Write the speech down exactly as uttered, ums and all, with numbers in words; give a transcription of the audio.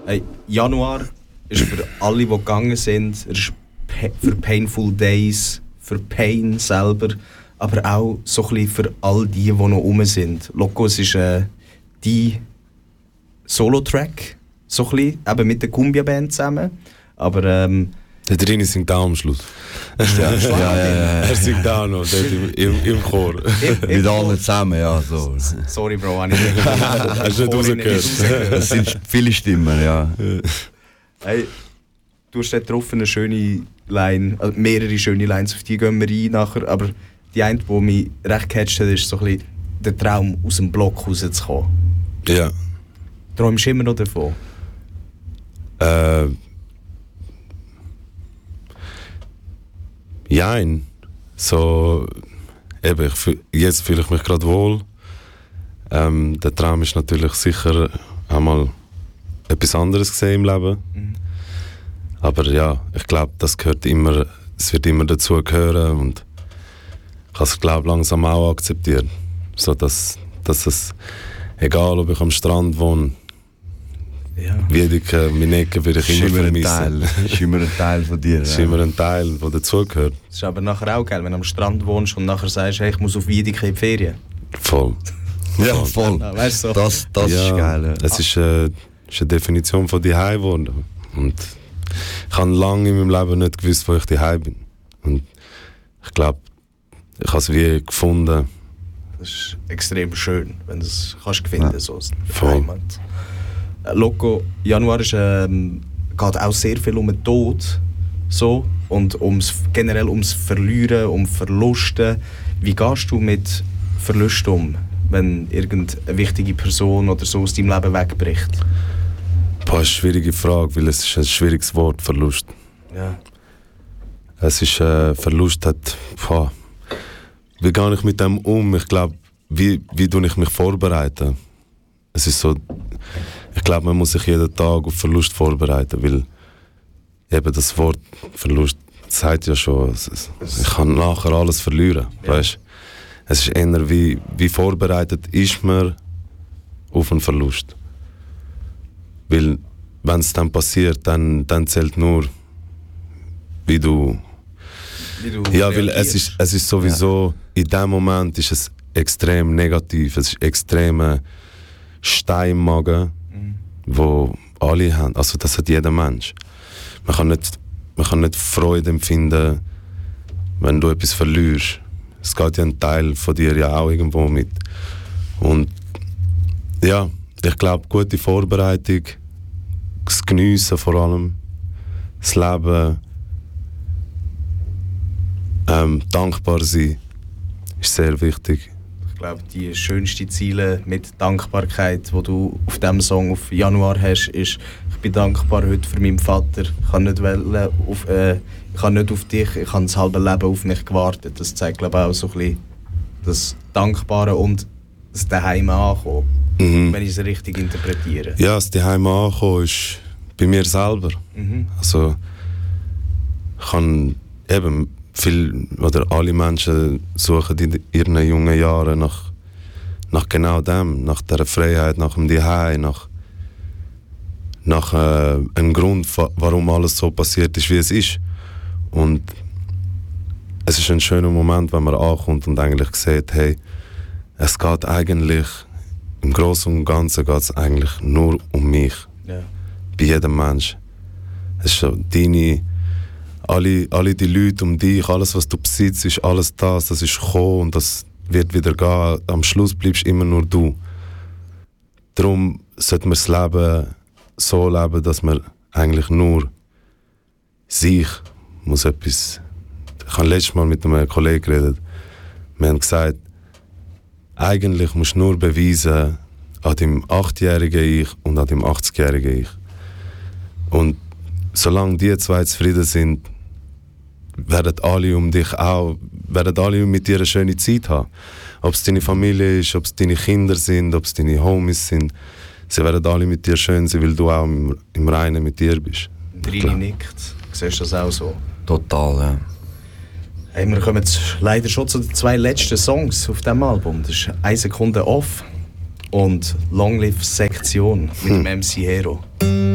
Hey, Januar ist für alle, die gegangen sind, er ist für Painful Days, für Pain selber, aber auch so ein bisschen für all die, die noch rum sind. Loco, es ist äh, die Solo-Track, so ein bisschen, eben mit der Cumbia-Band zusammen, aber ähm, der Drini singt auch am Schluss. Ja, ja, ja, ja. Er singt auch noch, der im, im, im Chor. Mit allen zusammen, ja. So. Sorry, Bro, habe ich nicht Hast du nicht rausgehört? Es sind viele Stimmen, ja. Hey, du hast dort drauf eine schöne Line, also mehrere schöne Lines, auf die gehen wir rein nachher, aber die eine, die mich recht gecatcht hat, ist so ein bisschen der Traum, aus dem Block rauszukommen. Ja. Träumst du immer noch davon? Äh... Jein. So, eben, ich fühl, jetzt fühle ich mich gerade wohl. Ähm, der Traum ist natürlich sicher einmal etwas anderes gesehen im Leben. Mhm. Aber ja, ich glaube, das gehört immer, es wird immer dazu gehören und ich habe es, glaube langsam auch akzeptiert. So, dass, dass es, egal ob ich am Strand wohne, ja. Wiedeke, Mineke würde ich immer vermissen. Das ist immer ein Teil von dir. Das ist immer ein Teil, der dazugehört. Das ist aber nachher auch geil, wenn du am Strand wohnst und nachher sagst, hey, ich muss auf Wiedeke in die Ferien. Voll. Ja, voll. Ja, weißt du, so. Das, das ja, ist geil. Ja. Es ist, äh, ist eine Definition von «Zuhause» geworden. Und ich habe lange in meinem Leben nicht gewusst, wo ich «Zuhause» bin. Und ich glaube, ich habe es wie gefunden. Das ist extrem schön, wenn du es kannst finden kannst. Ja. So voll. Loco, Januar ist, ähm, geht auch sehr viel um den Tod so, und ums, generell ums Verlieren, um Verluste. Wie gehst du mit Verlusten um, wenn irgendeine wichtige Person oder so aus deinem Leben wegbricht? Boah, eine schwierige Frage, weil es ist ein schwieriges Wort, Verlust. Ja. Es ist, äh, Verlust hat, boah, wie gehe ich mit dem um? Ich glaube, wie, wie tue ich mich vorbereiten? Es ist so, ich glaube, man muss sich jeden Tag auf Verlust vorbereiten, weil eben das Wort Verlust sagt ja schon, ich kann nachher alles verlieren, ja. Weißt? Es ist eher wie, wie vorbereitet ist man auf einen Verlust. Weil wenn es dann passiert, dann, dann zählt nur, wie du, wie du ja, weil es ist, es ist sowieso, ja. In dem Moment ist es extrem negativ, es ist extrem Stein im Magen, mhm. wo alle haben. Also das hat jeder Mensch. Man kann nicht, man kann nicht Freude empfinden, wenn du etwas verlierst. Es geht ja ein Teil von dir ja auch irgendwo mit. Und ja, ich glaube, gute Vorbereitung, das Geniessen vor allem, das Leben, ähm, dankbar sein, ist sehr wichtig. Ich glaube, die schönsten Ziele mit Dankbarkeit, die du auf diesem Song auf Januar hast, ist, ich bin dankbar heute für meinen Vater. Ich kann nicht, wollen, auf, äh, ich kann nicht auf dich, ich habe das halbe Leben auf mich gewartet. Das zeigt, glaube ich, auch so ein bisschen das Dankbare und das Daheim ankommen, mhm. wenn ich es richtig interpretiere. Ja, das Daheim ankommen ist bei mir selber. Mhm. Also, ich kann eben viel, oder alle Menschen suchen in ihren jungen Jahren nach, nach genau dem, nach der Freiheit, nach dem Zuhause, nach, nach äh, einem Grund, warum alles so passiert ist, wie es ist. Und es ist ein schöner Moment, wenn man ankommt und eigentlich sieht, hey, es geht eigentlich, im Großen und Ganzen geht es eigentlich nur um mich. Ja. Bei jedem Menschen. Es ist so, deine Alle, alle die Leute um dich, alles was du besitzt, ist alles das, das ist gekommen und das wird wieder gehen. Am Schluss bleibst immer nur du. Darum sollte man das Leben so leben, dass man eigentlich nur sich muss etwas... Ich habe letztes Mal mit einem Kollegen geredet. Wir haben gesagt, eigentlich musst du nur beweisen an deinem achtjährigen Ich und an deinem achtzigjährigen Ich. Und solange die zwei zufrieden sind, werden alle um dich auch, werden alle mit dir eine schöne Zeit haben. Ob es deine Familie ist, ob es deine Kinder sind, ob es deine Homies sind. Sie werden alle mit dir schön sein, weil du auch im, im Reinen mit dir bist. Drini nickt. Siehst du das auch so? Total, ja. Hey, wir kommen jetzt leider schon zu den zwei letzten Songs auf diesem Album. Das ist «Eine Sekunde Off» und «Long Live Sektion» mit hm. dem M C Hero.